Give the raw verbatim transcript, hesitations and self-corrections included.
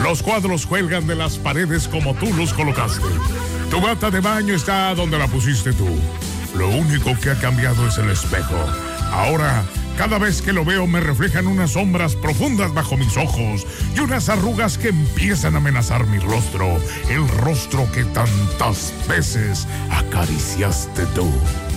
Los cuadros cuelgan de las paredes como tú los colocaste. Tu bata de baño está donde la pusiste tú. Lo único que ha cambiado es el espejo. Ahora, cada vez que lo veo me reflejan unas sombras profundas bajo mis ojos y unas arrugas que empiezan a amenazar mi rostro. El rostro que tantas veces acariciaste tú.